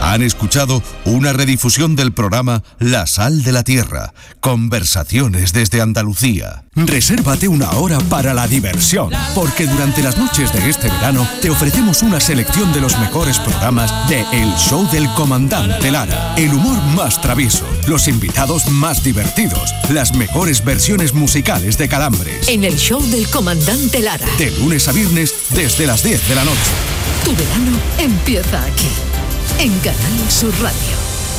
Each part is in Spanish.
Han escuchado una redifusión del programa La Sal de la Tierra, conversaciones desde Andalucía. Resérvate una hora para la diversión, porque durante las noches de este verano te ofrecemos una selección de los mejores programas de El Show del Comandante Lara. El humor más travieso, los invitados más divertidos, las mejores versiones musicales de Calambres. En El Show del Comandante Lara. De lunes a viernes desde las 10 de la noche. Tu verano empieza aquí, en Canal Sur Radio.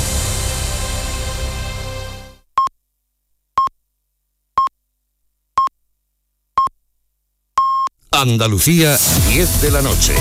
Andalucía, 10 de la noche.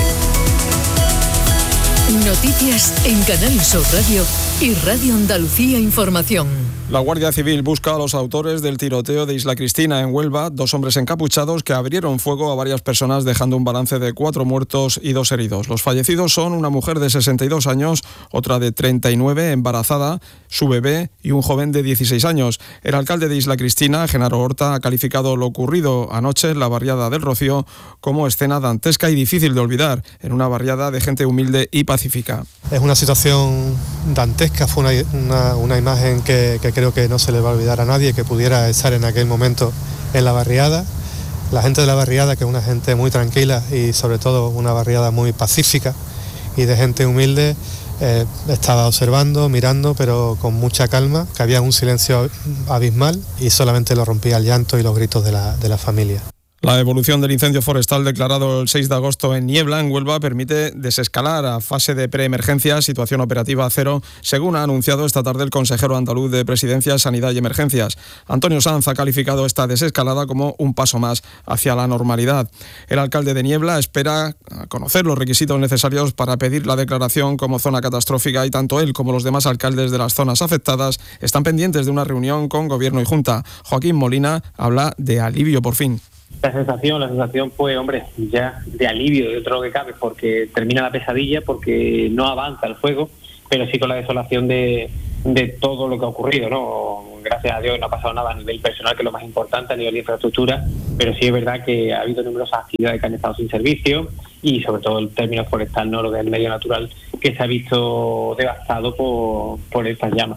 Noticias en Canal Sur Radio y Radio Andalucía Información. La Guardia Civil busca a los autores del tiroteo de Isla Cristina en Huelva, 2 hombres encapuchados que abrieron fuego a varias personas dejando un balance de 4 muertos y 2 heridos. Los fallecidos son una mujer de 62 años, otra de 39 embarazada, su bebé y un joven de 16 años. El alcalde de Isla Cristina, Genaro Horta, ha calificado lo ocurrido anoche en la barriada del Rocío como escena dantesca y difícil de olvidar, en una barriada de gente humilde y pacífica. Es una situación dantesca, fue una imagen que creo que no se le va a olvidar a nadie que pudiera estar en aquel momento en la barriada. La gente de la barriada, que es una gente muy tranquila y sobre todo una barriada muy pacífica y de gente humilde, estaba observando, mirando, pero con mucha calma, que había un silencio abismal y solamente lo rompía el llanto y los gritos de la familia. La evolución del incendio forestal declarado el 6 de agosto en Niebla, en Huelva, permite desescalar a fase de preemergencia, situación operativa cero, según ha anunciado esta tarde el consejero andaluz de Presidencia, Sanidad y Emergencias. Antonio Sanz ha calificado esta desescalada como un paso más hacia la normalidad. El alcalde de Niebla espera conocer los requisitos necesarios para pedir la declaración como zona catastrófica y tanto él como los demás alcaldes de las zonas afectadas están pendientes de una reunión con Gobierno y Junta. Joaquín Molina habla de alivio por fin. La sensación pues, hombre, ya de alivio dentro de lo que cabe, porque termina la pesadilla, porque no avanza el fuego, pero sí con la desolación de todo lo que ha ocurrido, ¿no? Gracias a Dios no ha pasado nada a nivel personal, que es lo más importante, a nivel de infraestructura, pero sí es verdad que ha habido numerosas actividades que han estado sin servicio y sobre todo el término forestal, ¿no? Lo del medio natural, que se ha visto devastado por estas llamas.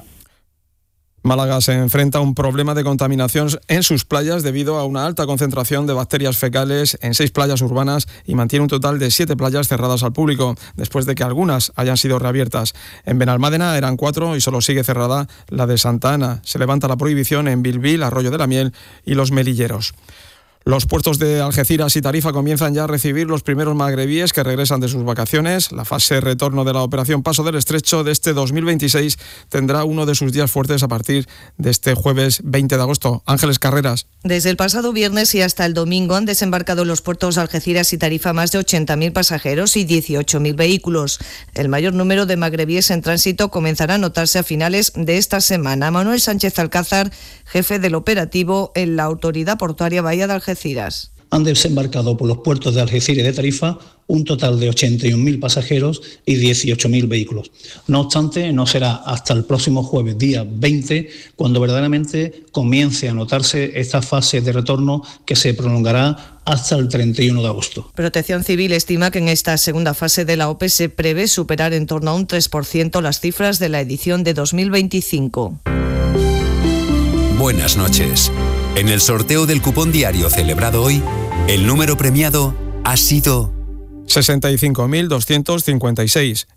Málaga se enfrenta a un problema de contaminación en sus playas debido a una alta concentración de bacterias fecales en 6 playas urbanas y mantiene un total de 7 playas cerradas al público, después de que algunas hayan sido reabiertas. En Benalmádena eran 4 y solo sigue cerrada la de Santa Ana. Se levanta la prohibición en Bilbil, Arroyo de la Miel y Los Melilleros. Los puertos de Algeciras y Tarifa comienzan ya a recibir los primeros magrebíes que regresan de sus vacaciones. La fase retorno de la operación Paso del Estrecho de este 2026 tendrá uno de sus días fuertes a partir de este jueves 20 de agosto. Ángeles Carreras. Desde el pasado viernes y hasta el domingo han desembarcado en los puertos de Algeciras y Tarifa más de 80.000 pasajeros y 18.000 vehículos. El mayor número de magrebíes en tránsito comenzará a notarse a finales de esta semana. Manuel Sánchez Alcázar, jefe del operativo en la Autoridad Portuaria Bahía de Algeciras. Han desembarcado por los puertos de Algeciras y de Tarifa un total de 81.000 pasajeros y 18.000 vehículos. No obstante, no será hasta el próximo jueves, día 20, cuando verdaderamente comience a notarse esta fase de retorno que se prolongará hasta el 31 de agosto. Protección Civil estima que en esta segunda fase de la OPE se prevé superar en torno a un 3% las cifras de la edición de 2025. Buenas noches. En el sorteo del cupón diario celebrado hoy, el número premiado ha sido 65.256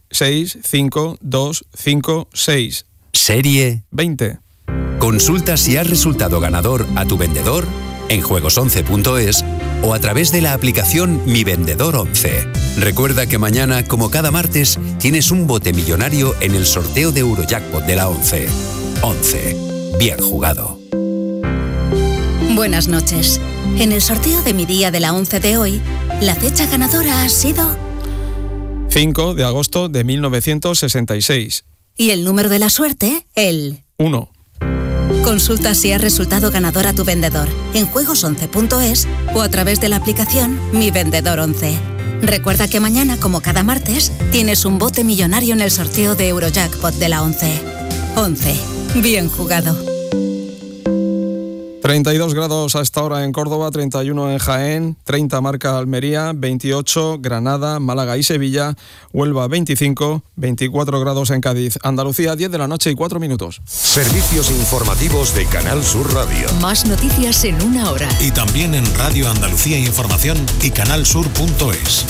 65256. Serie 20. Consulta si has resultado ganador a tu vendedor en juegos11.es o a través de la aplicación Mi Vendedor 11. Recuerda que mañana, como cada martes, tienes un bote millonario en el sorteo de Eurojackpot de la 11. 11. Bien jugado. Buenas noches. En el sorteo de mi día de la 11 de hoy, la fecha ganadora ha sido 5 de agosto de 1966. Y el número de la suerte, el 1. Consulta si has resultado ganador a tu vendedor en juegos11.es o a través de la aplicación Mi Vendedor 11. Recuerda que mañana, como cada martes, tienes un bote millonario en el sorteo de Eurojackpot de la 11. 11. Bien jugado. 32 grados a esta hora en Córdoba, 31 en Jaén, 30 marca Almería, 28 Granada, Málaga y Sevilla, Huelva 25, 24 grados en Cádiz. Andalucía, 10 de la noche y 4 minutos. Servicios informativos de Canal Sur Radio. Más noticias en una hora. Y también en Radio Andalucía Información y canalsur.es.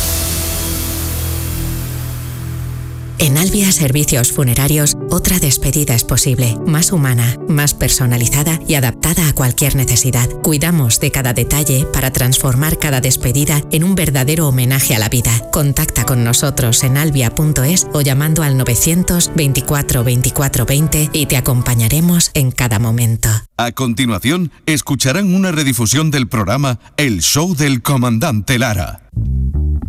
En Albia Servicios Funerarios, otra despedida es posible, más humana, más personalizada y adaptada a cualquier necesidad. Cuidamos de cada detalle para transformar cada despedida en un verdadero homenaje a la vida. Contacta con nosotros en albia.es o llamando al 924 24 20 y te acompañaremos en cada momento. A continuación, escucharán una redifusión del programa El Show del Comandante Lara.